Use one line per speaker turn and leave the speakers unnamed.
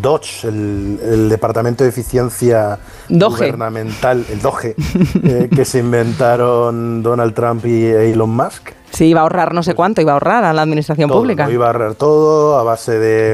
DOGE, el Departamento de Eficiencia Gubernamental, el DOGE, que se inventaron Donald Trump y Elon Musk.
Sí, iba a ahorrar no sé cuánto, iba a ahorrar a la administración pública.
Iba a ahorrar todo a base de